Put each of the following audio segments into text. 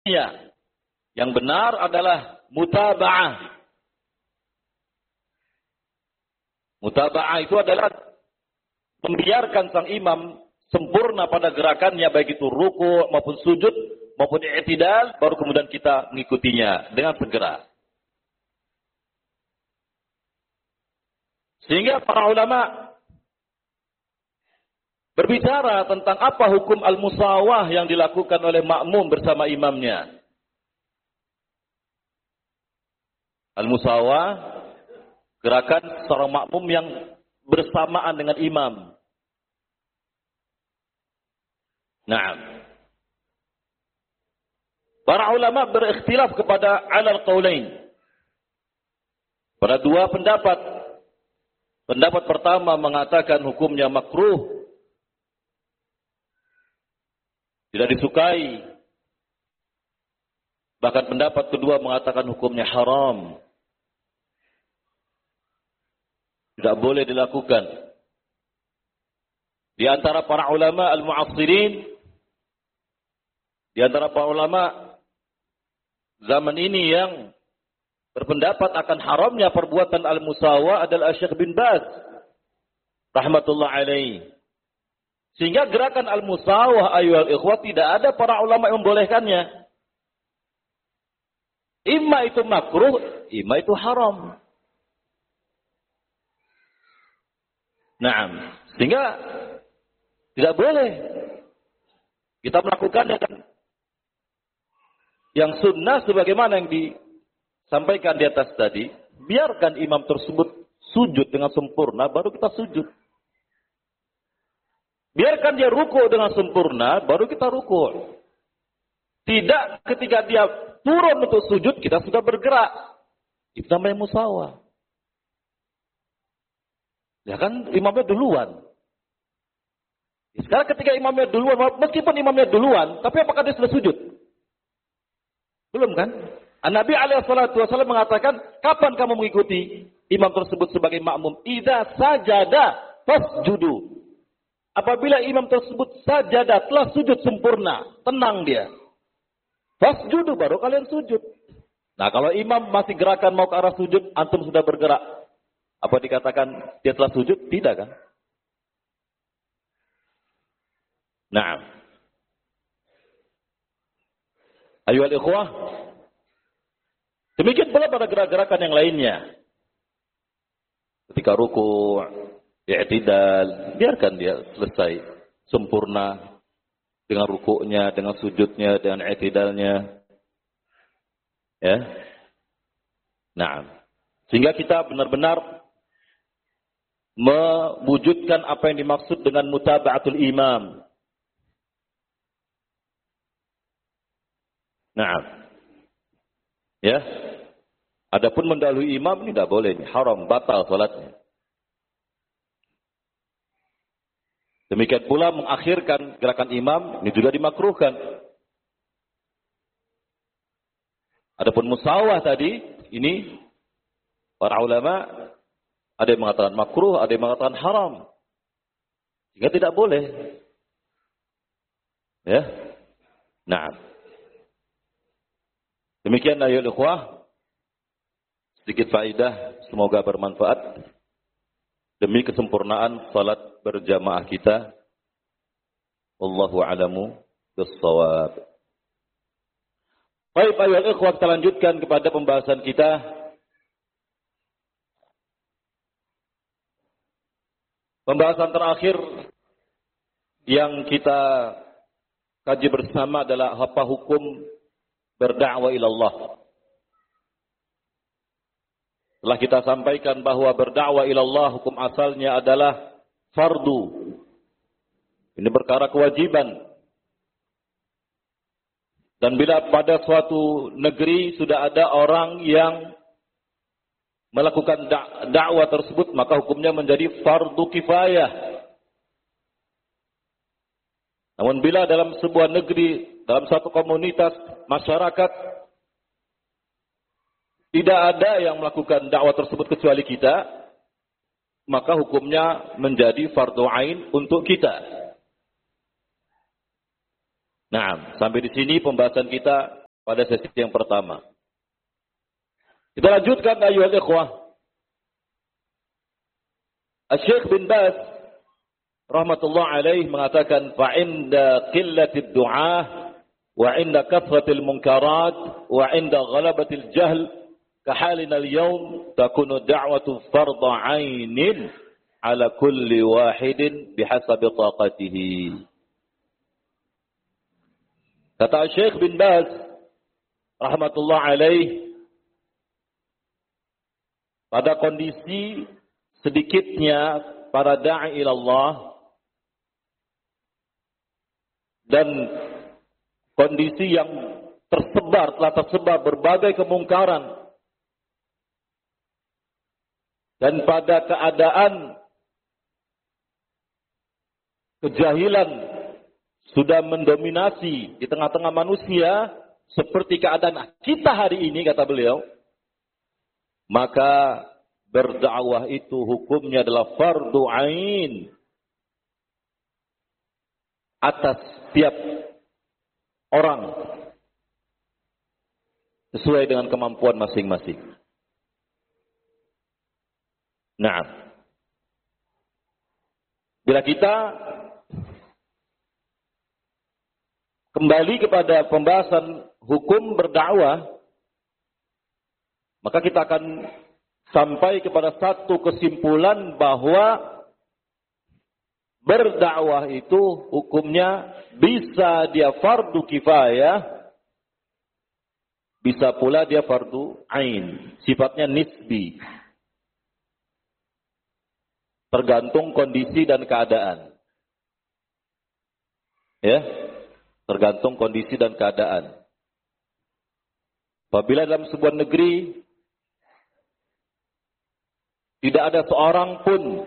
Yang benar adalah mutaba'ah. Mutaba'ah itu adalah membiarkan sang imam sempurna pada gerakannya, baik itu ruku maupun sujud maupun i'tidal, baru kemudian kita mengikutinya dengan segera. Sehingga para ulama berbicara tentang apa hukum al-musawah yang dilakukan oleh makmum bersama imamnya. Al-musawah, gerakan seorang makmum yang bersamaan dengan imam. Nah, para ulama berikhtilaf kepada alal qaulain. Pada dua pendapat. Pendapat pertama mengatakan hukumnya makruh, tidak disukai. Bahkan pendapat kedua mengatakan hukumnya haram. Tidak boleh dilakukan. Di antara para ulama al-mu'assirin, di antara para ulama zaman ini yang berpendapat akan haramnya perbuatan al-musawah adalah Syekh bin Baz rahmatullah alaihi. Sehingga gerakan al-musawah ayyuhal ikhwah tidak ada para ulama yang membolehkannya. Imma itu makruh, imma itu haram. Naam. Sehingga tidak boleh kita melakukan yang sunnah sebagaimana yang disampaikan di atas tadi. Biarkan imam tersebut sujud dengan sempurna, baru kita sujud. Biarkan dia ruku dengan sempurna, baru kita ruku. Tidak ketika dia turun untuk sujud, kita sudah bergerak. Itu namanya musawah. Ya kan imamnya duluan. Sekarang ketika imamnya duluan, meskipun imamnya duluan, tapi apakah dia sudah sujud? Belum kan? Nabi SAW mengatakan, kapan kamu mengikuti imam tersebut sebagai makmum? Idza sajada fasjudu. Apabila imam tersebut sajada, telah sujud sempurna, tenang dia. Fasjudu, baru kalian sujud. Nah, kalau imam masih gerakan mau ke arah sujud, antum sudah bergerak. Apa dikatakan dia telah sujud? Tidak kan? Naam. Ayyuhal ikhwah. Demikian pula pada gerak-gerakan yang lainnya. Ketika ruku', i'tidal, biarkan dia selesai sempurna dengan rukuknya, dengan sujudnya, dengan i'tidalnya. Ya. Naam. Sehingga kita benar-benar mewujudkan apa yang dimaksud dengan mutaba'atul imam. Nah, ya. Adapun mendahului imam ini tidak boleh, haram, batal salatnya. Demikian pula mengakhirkan gerakan imam ini juga dimakruhkan. Adapun musawah tadi ini para ulama ada yang mengatakan makruh, ada yang mengatakan haram. Sehingga tidak boleh. Ya. Nah. Demikian ayyuhal ikhwah. Sedikit faedah, semoga bermanfaat. Demi kesempurnaan salat berjamaah kita. Wallahu a'lamu bis-shawab. Baik ayyuhal ikhwah, kita lanjutkan kepada pembahasan kita. Pembahasan terakhir yang kita kaji bersama adalah apa hukum berdakwah ilallah. Telah kita sampaikan bahwa berdakwah ilallah hukum asalnya adalah fardu. Ini perkara kewajiban. Dan bila pada suatu negeri sudah ada orang yang melakukan dakwah tersebut, maka hukumnya menjadi fardu kifayah. Namun bila dalam sebuah negeri, dalam satu komunitas, masyarakat, tidak ada yang melakukan dakwah tersebut kecuali kita, maka hukumnya menjadi fardu ain untuk kita. Nah, sampai di sini pembahasan kita pada sesi yang pertama. Kita lanjutkan ayuhal ikhwah. Syekh bin Baz rahmatullah alaih mengatakan fa'inda qillatid du'ah wa 'inda kathratil munkarat wa 'inda ghalabatil jahl ka halina al-yawm takunu da'watu fardhu 'ainin 'ala kulli wahidin bihasabi taqatihi. Kata Syekh bin Baz rahmatullah alaih, pada kondisi sedikitnya para da'i ilallah dan kondisi yang telah tersebar berbagai kemungkaran, dan pada keadaan kejahilan sudah mendominasi di tengah-tengah manusia seperti keadaan kita hari ini, kata beliau, maka berdakwah itu hukumnya adalah fardu ain atas setiap orang sesuai dengan kemampuan masing-masing. Nah, bila kita kembali kepada pembahasan hukum berdakwah, maka kita akan sampai kepada satu kesimpulan bahwa berdakwah itu hukumnya bisa dia fardu kifayah, bisa pula dia fardu ain, sifatnya nisbi, tergantung kondisi dan keadaan. Ya, tergantung kondisi dan keadaan. Apabila dalam sebuah negeri tidak ada seorang pun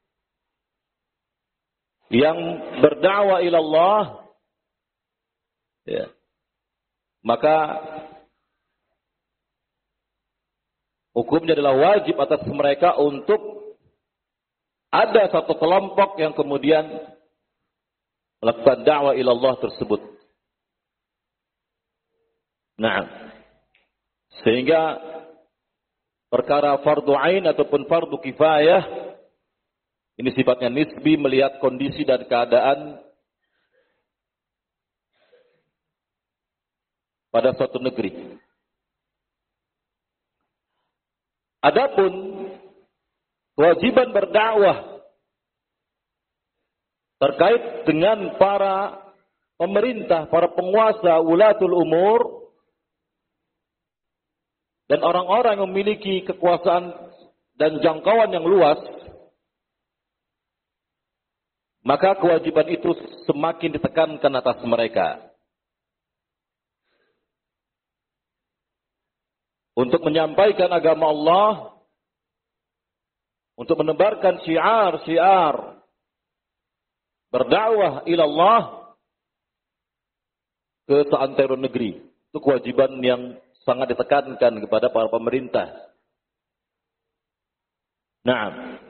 yang berdakwah ilallah, ya, maka hukumnya adalah wajib atas mereka untuk ada satu kelompok yang kemudian melakukan dakwah ilallah tersebut. Nah, sehingga perkara fardu ain ataupun fardu kifayah ini sifatnya nisbi, melihat kondisi dan keadaan pada suatu negeri. Adapun kewajiban berdakwah terkait dengan para pemerintah, para penguasa, ulatul umur, dan orang-orang yang memiliki kekuasaan dan jangkauan yang luas, maka kewajiban itu semakin ditekankan atas mereka untuk menyampaikan agama Allah, untuk menebarkan syiar-syiar berdakwah ilallah ke seantero negeri. Itu kewajiban yang sangat ditekankan kepada para pemerintah. Nah,